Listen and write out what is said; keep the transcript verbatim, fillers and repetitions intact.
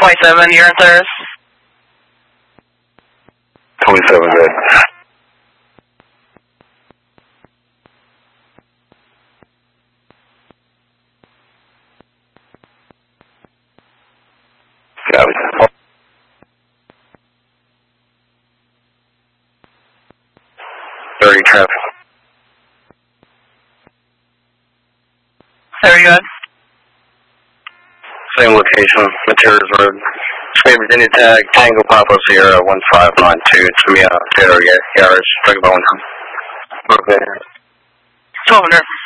twenty-seven, you're in service. twenty-seven, good. Got it. thirty traffic. Very good. Same location, Materials Road. Spain, Virginia tag, Tango Papa Sierra one five nine two. It's me, uh, Taylor Yaris, talking about one. Okay. twelve hundred.